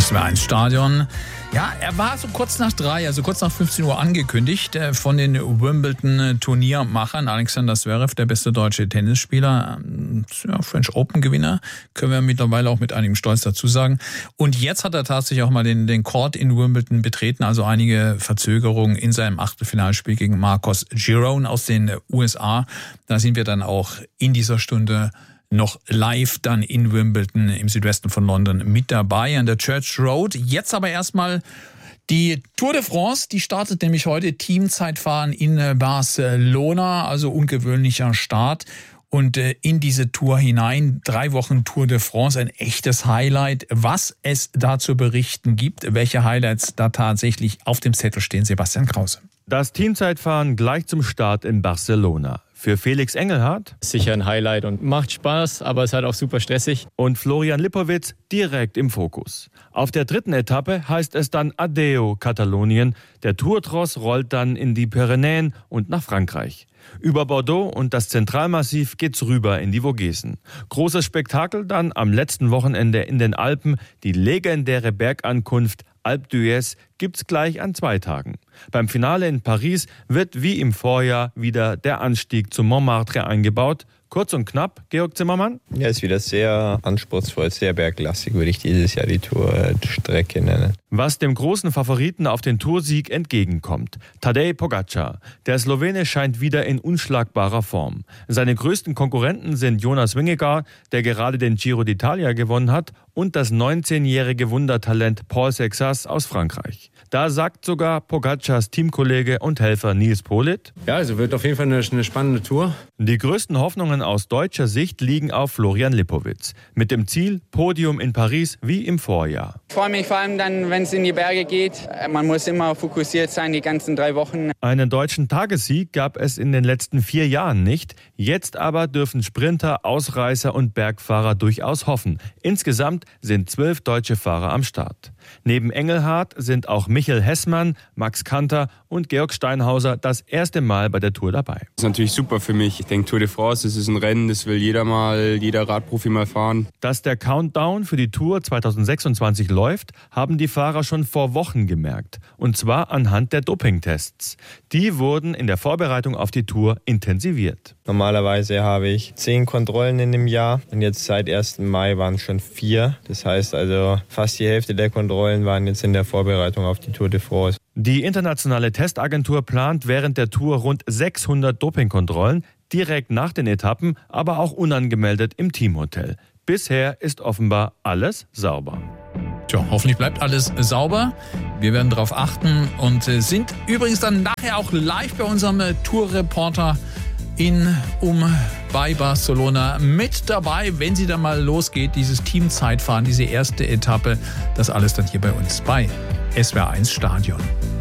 SWR1 Stadion. Ja, er war so kurz nach 3, also kurz nach 15 Uhr angekündigt von den Wimbledon-Turniermachern. Alexander Zverev, der beste deutsche Tennisspieler, French Open-Gewinner, können wir mittlerweile auch mit einigem Stolz dazu sagen. Und jetzt hat er tatsächlich auch mal den Court in Wimbledon betreten, also einige Verzögerungen in seinem Achtelfinalspiel gegen Marcos Giron aus den USA. Da sind wir dann auch in dieser Stunde noch live dann in Wimbledon im Südwesten von London mit dabei an der Church Road. Jetzt aber erstmal die Tour de France, die startet nämlich heute, Teamzeitfahren in Barcelona, also ungewöhnlicher Start. Und in diese Tour hinein, 3 Wochen Tour de France, ein echtes Highlight. Was es da zu berichten gibt, welche Highlights da tatsächlich auf dem Zettel stehen, Sebastian Krause. Das Teamzeitfahren gleich zum Start in Barcelona. Für Felix Engelhardt sicher ein Highlight und macht Spaß, aber es ist halt auch super stressig. Und Florian Lipowitz direkt im Fokus. Auf der 3. Etappe heißt es dann Adeo Katalonien. Der Tourtross rollt dann in die Pyrenäen und nach Frankreich. Über Bordeaux und das Zentralmassiv geht's rüber in die Vogesen. Großes Spektakel dann am letzten Wochenende in den Alpen. Die legendäre Bergankunft Alpe d'Huez gibt's gleich an 2 Tagen. Beim Finale in Paris wird wie im Vorjahr wieder der Anstieg zum Montmartre eingebaut. Kurz und knapp, Georg Zimmermann? Ja, ist wieder sehr anspruchsvoll, sehr berglastig, würde ich dieses Jahr die Tourstrecke nennen. Was dem großen Favoriten auf den Toursieg entgegenkommt. Tadej Pogačar. Der Slowene scheint wieder in unschlagbarer Form. Seine größten Konkurrenten sind Jonas Vingegaard, der gerade den Giro d'Italia gewonnen hat, und das 19-jährige Wundertalent Paul Sexas aus Frankreich. Da sagt sogar Pogačars Teamkollege und Helfer Nils Politt: Ja, also wird auf jeden Fall eine spannende Tour. Die größten Hoffnungen aus deutscher Sicht liegen auf Florian Lipowitz. Mit dem Ziel Podium in Paris wie im Vorjahr. Ich freue mich vor allem dann, wenn es in die Berge geht. Man muss immer fokussiert sein, die ganzen 3 Wochen. Einen deutschen Tagessieg gab es in den letzten 4 Jahren nicht. Jetzt aber dürfen Sprinter, Ausreißer und Bergfahrer durchaus hoffen. Insgesamt sind 12 deutsche Fahrer am Start. Neben Engelhardt sind auch Michael Hessmann, Max Kanter und Georg Steinhauser das erste Mal bei der Tour dabei. Das ist natürlich super für mich. Ich denke, Tour de France, das ist ein Rennen, das will jeder Radprofi mal fahren. Dass der Countdown für die Tour 2026 läuft, haben die Fahrer schon vor Wochen gemerkt. Und zwar anhand der Dopingtests. Die wurden in der Vorbereitung auf die Tour intensiviert. Normalerweise habe ich 10 Kontrollen in dem Jahr und jetzt seit 1. Mai waren es schon 4. Das heißt also, fast die Hälfte der Kontrollen waren jetzt in der Vorbereitung auf die Tour de France. Die internationale Testagentur plant während der Tour rund 600 Dopingkontrollen, direkt nach den Etappen, aber auch unangemeldet im Teamhotel. Bisher ist offenbar alles sauber. Tja, hoffentlich bleibt alles sauber. Wir werden darauf achten und sind übrigens dann nachher auch live bei unserem Tourreporter bei Barcelona mit dabei, wenn sie dann mal losgeht, dieses Teamzeitfahren, diese erste Etappe. Das alles dann hier bei uns bei SWR1 Stadion.